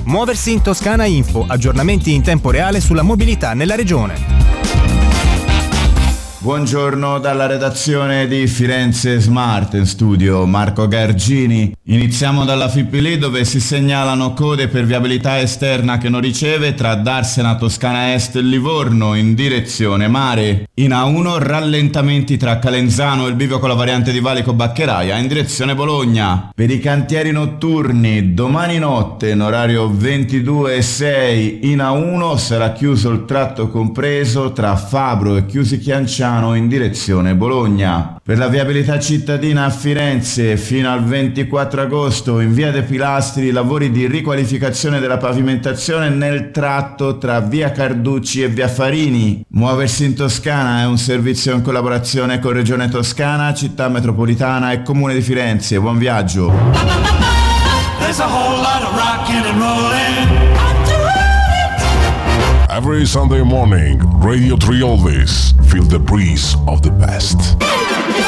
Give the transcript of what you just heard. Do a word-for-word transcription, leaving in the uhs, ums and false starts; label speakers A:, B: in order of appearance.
A: Muoversi in Toscana Info, aggiornamenti in tempo reale sulla mobilità nella regione.
B: Buongiorno dalla redazione di Firenze Smart, in studio Marco Gargini. Iniziamo dalla F I P L dove si segnalano code per viabilità esterna che non riceve tra Darsena Toscana Est e Livorno in direzione mare. In A uno rallentamenti tra Calenzano e il bivio con la variante di Valico Baccheraia in direzione Bologna. Per i cantieri notturni, domani notte in orario ventidue e sei in A uno sarà chiuso il tratto compreso tra Fabro e Chiusi Chianciano in direzione Bologna. Per la viabilità cittadina a Firenze fino al ventiquattro agosto in via De Pilastri lavori di riqualificazione della pavimentazione nel tratto tra via Carducci e via Farini. Muoversi in Toscana è un servizio in collaborazione con Regione Toscana, Città Metropolitana e Comune di Firenze. Buon viaggio.
C: Every Sunday morning, Radio three Oldies, feel the breeze of the best.